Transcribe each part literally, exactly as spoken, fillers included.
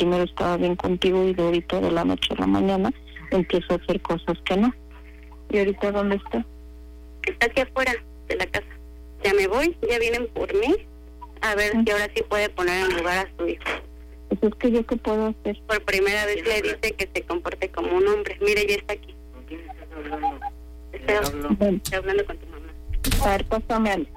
primero estaba bien contigo y de ahorita de la noche a la mañana empiezo a hacer cosas que no. ¿Y ahorita dónde está? Está aquí afuera de la casa. Ya me voy, ya vienen por mí, a ver si ahora sí puede poner en lugar a su hijo. Pues es que yo qué puedo hacer. Por primera vez le dice que se comporte como un hombre. Mire, ya está aquí. ¿Con quién estás hablando? Estoy, Bueno, estoy hablando con tu mamá. a ver, pásame, Ale.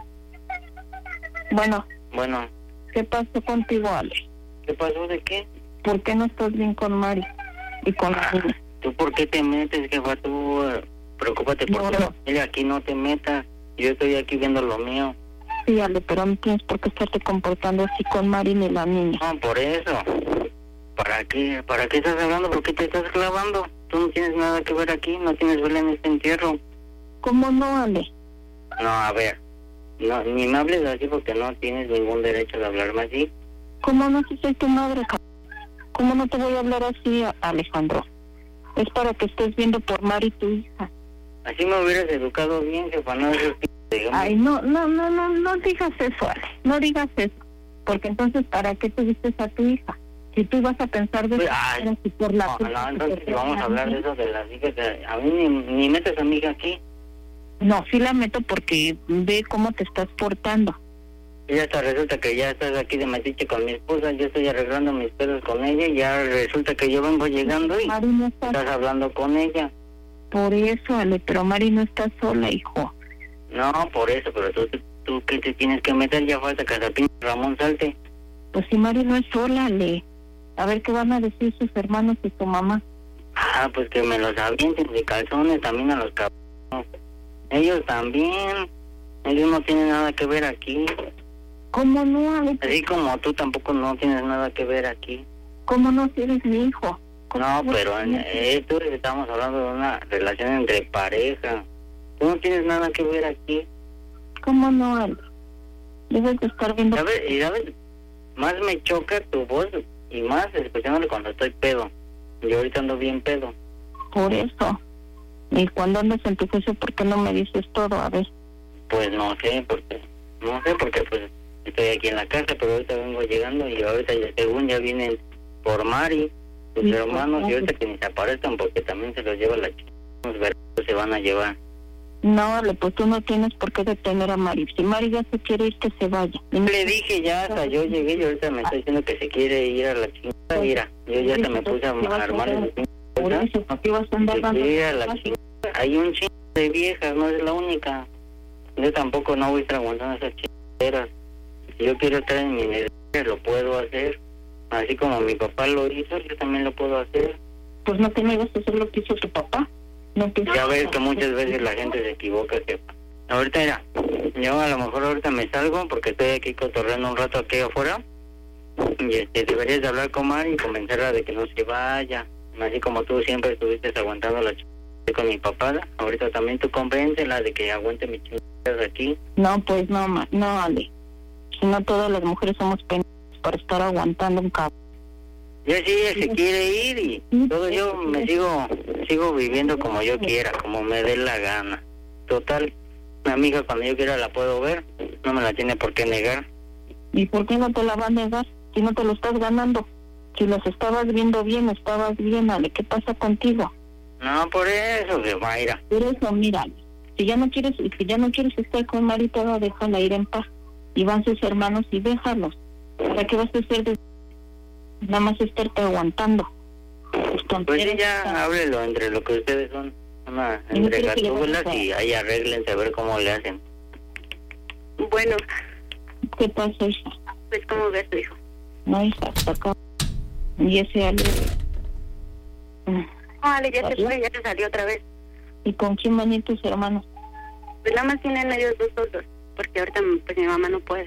Bueno, Bueno, ¿qué pasó contigo, Ale? ¿qué pasó? ¿De qué? ¿Por qué no estás bien con Mari y con la niña? ¿Tú por qué te metes, jefa? Tú eh, preocúpate por No, tu no. familia, aquí no te metas. Yo estoy aquí viendo lo mío. Sí, Ale, pero no tienes por qué estarte comportando así con Mari ni la niña. No, por eso. ¿Para qué? ¿Para qué estás hablando? ¿Por qué te estás clavando? Tú no tienes nada que ver aquí, no tienes vela en este entierro. ¿Cómo no, Ale? No, a ver, no, ni me hables así porque no tienes ningún derecho de hablarme así. ¿Cómo no si soy tu madre, ca- ¿Cómo no te voy a hablar así, Alejandro? Es para que estés viendo por Mari tu hija. Así me hubieras educado bien, jefa, no esos p***, digamos. Ay, no, no, no, no, no digas eso, Ale. No digas eso. Porque entonces, ¿para qué tuviste a tu hija? Si tú vas a pensar de Pues, esa ay, manera, si por la... No, culpa no, que entonces te vamos trae a hablar de mí- eso de las hijas. eh, A mí ni, ni metes a mi hija aquí. No, sí la meto porque ve cómo te estás portando. Y hasta resulta que ya estás aquí de metiche con mi esposa, yo estoy arreglando mis pedos con ella y ya resulta que yo vengo llegando y Mari no está... estás hablando con ella. Por eso, Ale, pero Mari no está sola, hijo. No, por eso, pero tú, tú, tú ¿qué te tienes que meter? Ya falta que hasta el pinche Ramón salte. Pues si Mari no es sola, Ale. A ver qué van a decir sus hermanos y tu mamá. Ah, pues que me los avienten de calzones también a los cabrones. Ellos también. Ellos no tienen nada que ver aquí. ¿Cómo no, Ale? Así como tú tampoco no tienes nada que ver aquí. ¿Cómo no si eres mi hijo? ¿Cómo No, no pero en si- esto estamos hablando de una relación entre pareja. Tú no tienes nada que ver aquí. ¿Cómo no, Ale? Debes de estar viendo... ¿Sabes? Y sabes, más me choca tu voz y más escuchándole cuando estoy pedo. Yo ahorita ando bien pedo. Por eso. Y cuando andas en tu juicio, ¿por qué no me dices todo? A ver. Pues no sé, porque no sé, porque pues estoy aquí en la casa, pero ahorita vengo llegando y ahorita ya, según ya vienen por Mari, sus Sí, hermanos, pues, y ahorita que ni se aparezcan porque también se los lleva la chica. Los verdes se van a llevar. No, Ale, pues tú no tienes por qué detener a Mari. Si Mari ya se quiere ir, que se vaya. Y no- Le dije ya, hasta yo llegué y ahorita me está diciendo que se quiere ir a la chingada. Mira, yo ya hasta me puse a armar el Por eso, ¿para qué vas a andar Se dando... quiere ir a la chingada. Hay un chingo de viejas, no es la única. Yo tampoco no voy a estar aguantando esas chingaderas. Si yo quiero estar en mi negocio, lo puedo hacer. Así como mi papá lo hizo, yo también lo puedo hacer. Pues no te niegas a hacer lo que hizo tu papá. No te... Ya ves que muchas veces la gente se equivoca, jefa. Ahorita mira, yo a lo mejor ahorita me salgo porque estoy aquí cotorreando un rato aquí afuera. Y este, deberías de hablar con Mari y convencerla de que no se vaya. Así como tú siempre estuviste aguantando la chingada con mi papá. Ahorita también tú convéncela de que aguante mi chingada aquí. No, pues no, ma... no, Ale. Si no, todas las mujeres somos pendientes para estar aguantando un cabrón. Ya si ella se quiere ir y todo, yo me sigo sigo viviendo como yo quiera, como me dé la gana. Total, mi amiga cuando yo quiera la puedo ver, no me la tiene por qué negar. ¿Y por qué no te la va a negar? Si no te lo estás ganando. Si las estabas viendo bien, estabas bien, Ale. ¿Qué pasa contigo? No, por eso, que Mayra. Por eso, mira, si ya no quieres, si ya no quieres estar con Marita, déjala ir en paz. Y van sus hermanos y déjalos. ¿Para qué vas a hacer de... nada más estarte aguantando? Pues, Pues sí, ya háblelo entre lo que ustedes son, una Y no entre quiero que le gatúbelas vayas a- y ahí arréglense a ver cómo le hacen. Bueno, ¿Qué pasa, hija? pues ¿cómo ves tu hijo? No, hija, hasta acá. Y ese Ale... Mm. Vale, ya se ¿Salió? fue, ya se salió otra vez. ¿Y con quién van a ir tus hermanos? Pues nada más tienen ellos dos solos, porque ahorita pues mi mamá no puede.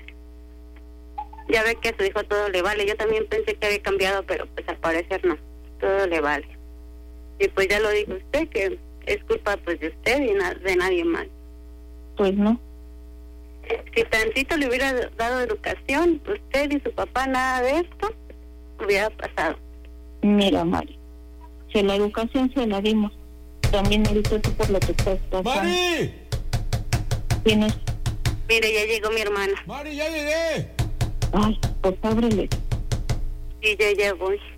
Ya ve que a su hijo todo le vale. Yo también pensé que había cambiado, pero pues al parecer no. Todo le vale. Y pues ya lo dijo usted, que es culpa pues de usted y na- de nadie más. Pues no. Si tantito le hubiera dado educación, usted y su papá, nada de esto hubiera pasado. Mira, Mari, si la educación se la dimos, también ahorita tú por lo que estás pasando. ¡Mari! Tienes... Mire, ya llegó mi hermana. ¡Mari, ya llegué! Ay, pues ábrele. Y yo ya voy.